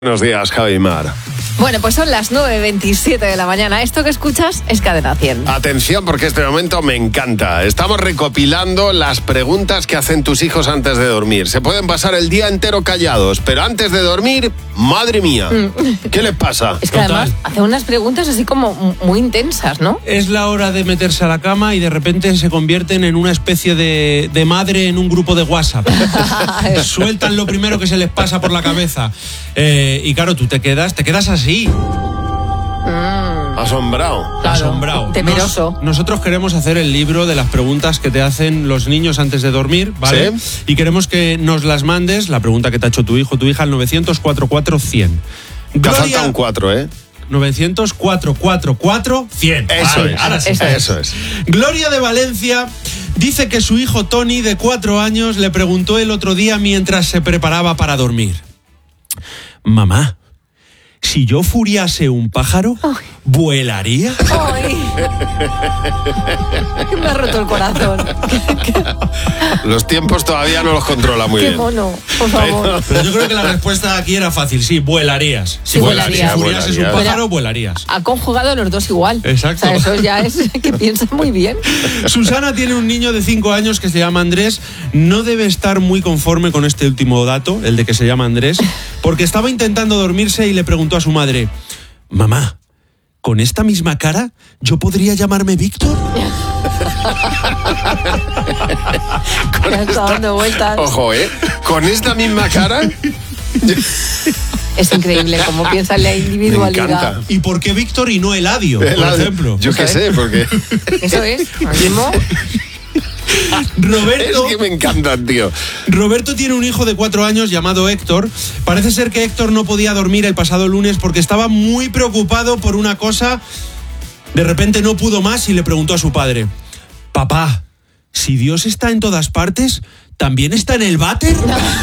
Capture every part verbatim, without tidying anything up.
Buenos días, Javi Mar. Bueno, pues son las nueve veintisiete de la mañana. Esto que escuchas es Cadena cien. Atención, porque este momento me encanta. Estamos recopilando las preguntas que hacen tus hijos antes de dormir. Se pueden pasar el día entero callados, pero antes de dormir, madre mía, mm. ¿qué les pasa? Es que Total. además hacen unas preguntas así como muy intensas, ¿no? Es la hora de meterse a la cama y de repente se convierten en una especie de, de madre en un grupo de WhatsApp. Sueltan lo primero que se les pasa por la cabeza. Eh, y claro, tú te quedas, te quedas así. Mm. Asombrado. Claro, Asombrado. Temeroso. Nos, nosotros queremos hacer el libro de las preguntas que te hacen los niños antes de dormir, ¿vale? ¿Sí? Y queremos que nos las mandes, la pregunta que te ha hecho tu hijo, tu hija, al novecientos cuarenta y cuatro cien. Te falta un cuatro, ¿eh? novecientos cuatrocientos cuarenta y cuatro cien. Eso vale, es. Ahora sí. Eso, eso es. Gloria de Valencia dice que su hijo Tony, de cuatro años, le preguntó el otro día mientras se preparaba para dormir: Mamá, si yo furiase un pájaro, Ay. ¿vuelaría? Ay. Me ha roto el corazón. Los tiempos todavía no los controla muy Qué bien. Qué mono, por favor. Pero yo creo que la respuesta aquí era fácil. Sí, vuelarías. Si sí, vuelarías. volaría, furiases un pájaro, vuelarías. Ha conjugado los dos igual. Exacto. O sea, eso ya es que piensa muy bien. Susana tiene un niño de cinco años que se llama Andrés. No debe estar muy conforme con este último dato, el de que se llama Andrés, porque estaba intentando dormirse y le preguntó a su madre: Mamá, ¿con esta misma cara yo podría llamarme Víctor? Con esta, dando vueltas. Ojo, ¿eh? ¿Con esta misma cara? Es increíble cómo piensa en la individualidad. Me encanta. ¿Y por qué Víctor y no Eladio, Eladio, por ejemplo? Yo qué sé, porque... Eso es, lo mismo. Roberto, es que me encantan, tío. Roberto tiene un hijo de cuatro años llamado Héctor. Parece ser que Héctor no podía dormir el pasado lunes porque estaba muy preocupado por una cosa. De repente no pudo más y le preguntó a su padre: Papá, si Dios está en todas partes, ¿también está en el váter?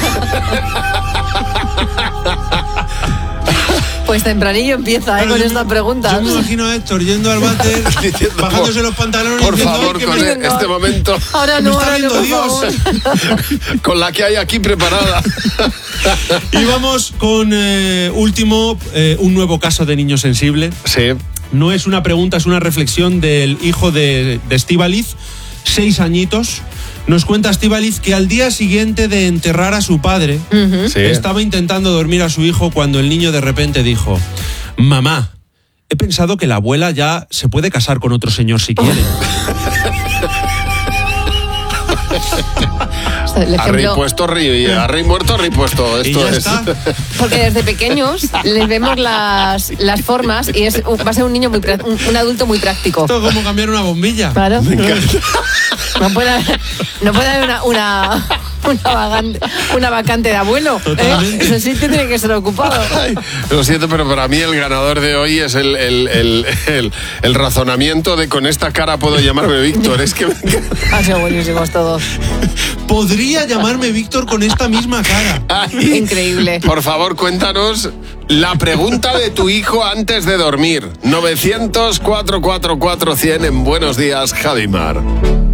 Pues tempranillo empieza, ¿eh? Con esta pregunta. Yo me imagino a Héctor yendo al váter, bajándose los pantalones. Por diciendo, favor, con me... este momento. Ahora no, ahora no, por Dios. favor. Con la que hay aquí preparada. Y vamos con eh, último, eh, un nuevo caso de niño sensible. Sí. No es una pregunta, es una reflexión del hijo de, de Estíbaliz, seis añitos. Nos cuenta Estíbaliz que al día siguiente de enterrar a su padre, uh-huh. sí. estaba intentando dormir a su hijo cuando el niño de repente dijo: Mamá, he pensado que la abuela ya se puede casar con otro señor si quiere. A rey puesto, rey, a rey muerto, rey puesto. Esto ¿Y ya es. Está? Porque desde pequeños les vemos las, las formas y es, va a ser un niño muy un, un adulto muy práctico. Esto es como cambiar una bombilla. Claro. No puede haber, no puede haber una, una, una, vacante, una vacante de abuelo. ¿eh? Ese sitio tiene que ser ocupado. Ay, lo siento, pero para mí el ganador de hoy es el, el, el, el, el razonamiento de con esta cara puedo llamarme Víctor. Es que me... Han sido buenísimos todos. Podría llamarme Víctor con esta misma cara. Ay, increíble. Por favor, cuéntanos la pregunta de tu hijo antes de dormir. novecientos cuatrocientos cuarenta y cuatro cien en Buenos Días, Javi Mar.